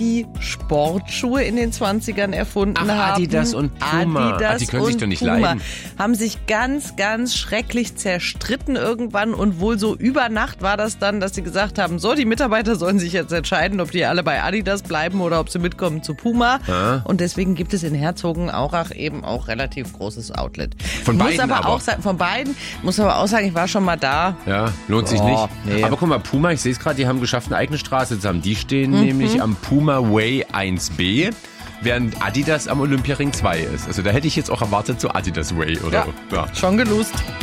die Sportschuhe in den 20ern erfunden haben. Adidas und Puma. Die können sich doch nicht leiden. Haben sich ganz, ganz schrecklich zerstritten irgendwann und wohl so über Nacht war das dann, dass sie gesagt haben, so, die Mitarbeiter sollen sich jetzt entscheiden, ob die alle bei Adidas bleiben oder ob sie mitkommen zu Puma. Und deswegen gibt es in Herzogenaurach eben auch relativ großes Outlet. Von beiden aber. Von beiden. Muss aber auch sagen, ich war schon mal da. Ja, lohnt sich nicht. Nee. Aber guck mal, Puma, ich sehe es gerade, die haben geschafft, eine eigene Straße zu haben. Die stehen nämlich am Puma Way 1B, während Adidas am Olympiaring 2 ist. Also da hätte ich jetzt auch erwartet, so Adidas Way oder. Ja. Schon gelust.